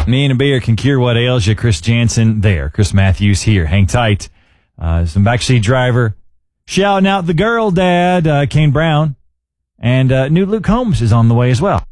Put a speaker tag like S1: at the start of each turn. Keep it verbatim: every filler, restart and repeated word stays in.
S1: Me and a beer can cure what ails you. Chris Jansen there. Chris Matthews here. Hang tight. Uh, some backseat driver shouting out the girl dad, uh, Kane Brown. And uh, new Luke Holmes is on the way as well.